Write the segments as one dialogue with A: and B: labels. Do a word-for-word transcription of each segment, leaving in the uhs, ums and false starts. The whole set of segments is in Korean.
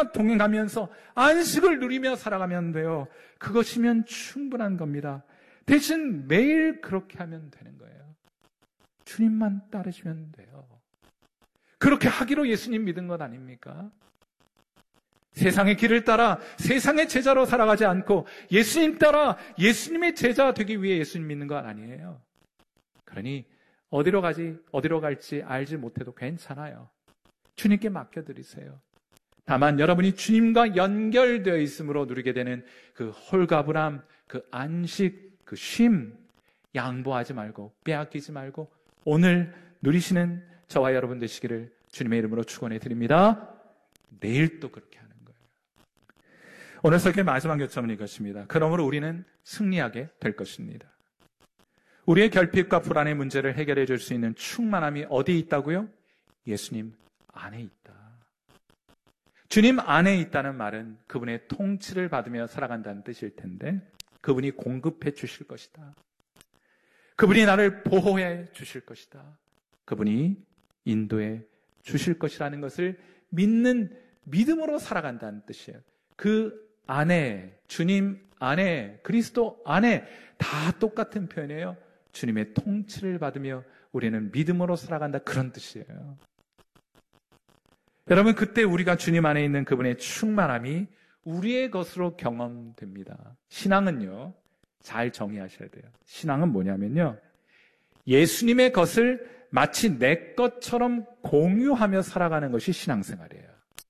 A: 주님과 동행하면서 안식을 누리며 살아가면 돼요. 그것이면 충분한 겁니다. 대신 매일 그렇게 하면 되는 거예요. 주님만 따르시면 돼요. 그렇게 하기로 예수님 믿은 것 아닙니까? 세상의 길을 따라 세상의 제자로 살아가지 않고 예수님 따라 예수님의 제자 되기 위해 예수님 믿는 것 아니에요. 그러니 어디로 가지, 어디로 갈지 알지 못해도 괜찮아요. 주님께 맡겨드리세요. 다만 여러분이 주님과 연결되어 있음으로 누리게 되는 그 홀가분함, 그 안식, 그 쉼, 양보하지 말고 빼앗기지 말고 오늘 누리시는 저와 여러분 되시기를 주님의 이름으로 축원해 드립니다. 내일 또 그렇게 하는 거예요. 오늘 설교의 마지막 교점은 이것입니다. 그러므로 우리는 승리하게 될 것입니다. 우리의 결핍과 불안의 문제를 해결해 줄 수 있는 충만함이 어디에 있다고요? 예수님 안에 있다. 주님 안에 있다는 말은 그분의 통치를 받으며 살아간다는 뜻일 텐데 그분이 공급해 주실 것이다. 그분이 나를 보호해 주실 것이다. 그분이 인도해 주실 것이라는 것을 믿는 믿음으로 살아간다는 뜻이에요. 그 안에, 주님 안에, 그리스도 안에 다 똑같은 표현이에요. 주님의 통치를 받으며 우리는 믿음으로 살아간다. 그런 뜻이에요. 여러분, 그때 우리가 주님 안에 있는 그분의 충만함이 우리의 것으로 경험됩니다. 신앙은요, 잘 정의하셔야 돼요. 신앙은 뭐냐면요, 예수님의 것을 마치 내 것처럼 공유하며 살아가는 것이 신앙생활이에요.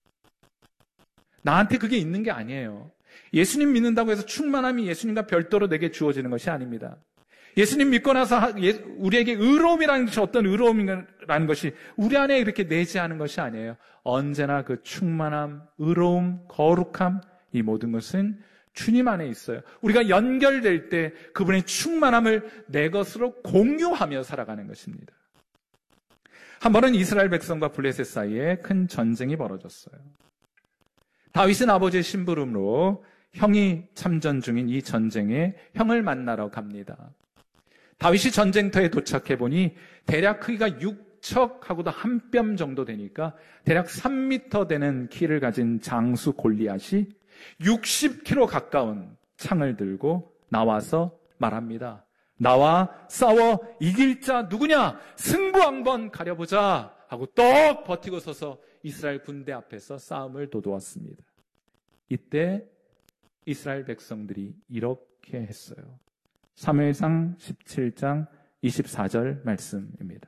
A: 나한테 그게 있는 게 아니에요. 예수님 믿는다고 해서 충만함이 예수님과 별도로 내게 주어지는 것이 아닙니다. 예수님 믿고 나서 우리에게 의로움이라는 것이 어떤 의로움이라는 것이 우리 안에 이렇게 내재하는 것이 아니에요. 언제나 그 충만함, 의로움, 거룩함, 이 모든 것은 주님 안에 있어요. 우리가 연결될 때 그분의 충만함을 내 것으로 공유하며 살아가는 것입니다. 한 번은 이스라엘 백성과 블레셋 사이에 큰 전쟁이 벌어졌어요. 다윗은 아버지의 심부름으로 형이 참전 중인 이 전쟁에 형을 만나러 갑니다. 다윗이 전쟁터에 도착해 보니 대략 크기가 육척하고도 한 뼘 정도 되니까 대략 삼 미터 되는 키를 가진 장수 골리앗이 육십 킬로그램 가까운 창을 들고 나와서 말합니다. 나와 싸워 이길 자 누구냐? 승부 한번 가려보자 하고 떡 버티고 서서 이스라엘 군대 앞에서 싸움을 도도했습니다. 이때 이스라엘 백성들이 이렇게 했어요. 사무엘상 십칠 장 이십사 절 말씀입니다.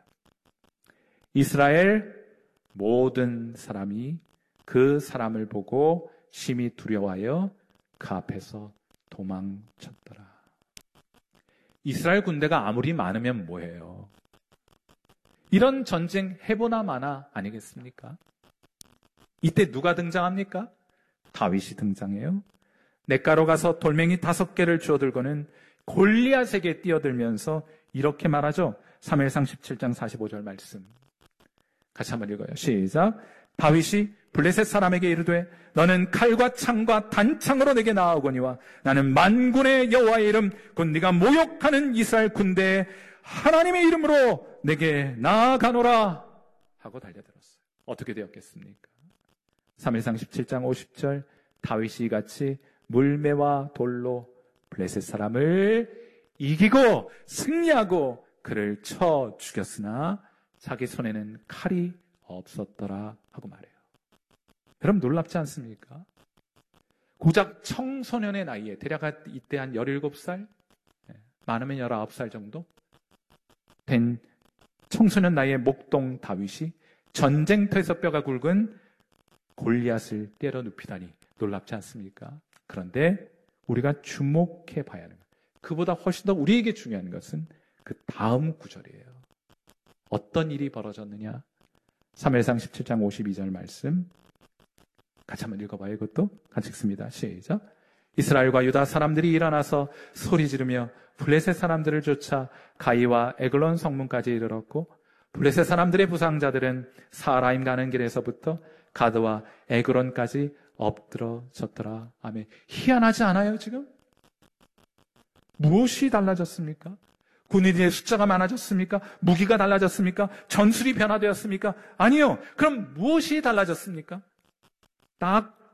A: 이스라엘 모든 사람이 그 사람을 보고 심히 두려워하여 그 앞에서 도망쳤더라. 이스라엘 군대가 아무리 많으면 뭐예요? 이런 전쟁 해보나 마나 아니겠습니까? 이때 누가 등장합니까? 다윗이 등장해요. 냇가로 가서 돌멩이 다섯 개를 주워들고는 골리앗에게 뛰어들면서 이렇게 말하죠. 사무엘상 십칠 장 사십오 절 말씀. 같이 한번 읽어요. 시작. 다윗이 블레셋 사람에게 이르되 너는 칼과 창과 단창으로 내게 나아오거니와 나는 만군의 여호와의 이름 곧 네가 모욕하는 이스라엘 군대의 하나님의 이름으로 내게 나아가노라 하고 달려들었어요. 어떻게 되었겠습니까? 사무엘상 십칠 장 오십 절 다윗이 같이 물매와 돌로 블레셋 사람을 이기고 승리하고 그를 쳐 죽였으나 자기 손에는 칼이 없었더라 하고 말해요. 여러분 놀랍지 않습니까? 고작 청소년의 나이에 대략 이때 한 열일곱 살, 많으면 열아홉 살 정도 된 청소년 나이의 목동 다윗이 전쟁터에서 뼈가 굵은 골리앗을 때려 눕히다니 놀랍지 않습니까? 그런데 우리가 주목해 봐야 하는 것, 그보다 훨씬 더 우리에게 중요한 것은 그 다음 구절이에요. 어떤 일이 벌어졌느냐? 사무엘상 십칠 장 오십이 절 말씀 같이 한번 읽어봐요. 이것도 같이 읽습니다. 시작. 이스라엘과 유다 사람들이 일어나서 소리 지르며 블레셋 사람들을 쫓아 가이와 에글론 성문까지 이르렀고 블레셋 사람들의 부상자들은 사라임 가는 길에서부터 가드와 에그론까지 엎드러졌더라. 아멘. 희한하지 않아요, 지금? 무엇이 달라졌습니까? 군인의 숫자가 많아졌습니까? 무기가 달라졌습니까? 전술이 변화되었습니까? 아니요. 그럼 무엇이 달라졌습니까? 딱